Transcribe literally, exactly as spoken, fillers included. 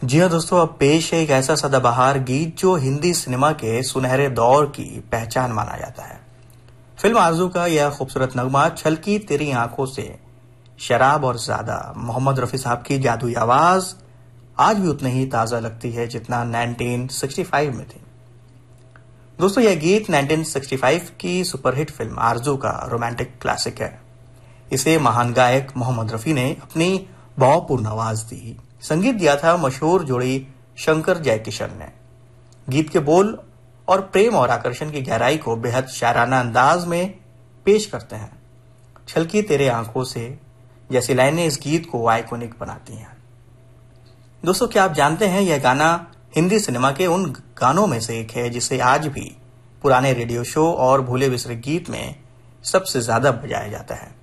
जी हाँ दोस्तों, अब पेश है एक ऐसा सदाबहार गीत जो हिंदी सिनेमा के सुनहरे दौर की पहचान माना जाता है। फिल्म आरज़ू का यह खूबसूरत नगमा छलकी तेरी आंखों से, शराब और ज्यादा, मोहम्मद रफी साहब की जादुई आवाज आज भी उतनी ही ताजा लगती है जितना उन्नीस सौ पैंसठ में थी। दोस्तों, यह गीत उन्नीस सौ पैंसठ की सुपरहिट फिल्म आरज़ू का रोमांटिक क्लासिक है। इसे महान गायक मोहम्मद रफी ने अपनी भावपूर्ण आवाज दी। संगीत दिया था मशहूर जोड़ी शंकर जयकिशन ने। गीत के बोल और प्रेम और आकर्षण की गहराई को बेहद शायराना अंदाज में पेश करते हैं। छलकी तेरे आंखों से जैसी लाइनें इस गीत को आइकॉनिक बनाती हैं। दोस्तों, क्या आप जानते हैं यह गाना हिंदी सिनेमा के उन गानों में से एक है जिसे आज भी पुराने रेडियो शो और भूले बिसरे गीत में सबसे ज्यादा बजाया जाता है।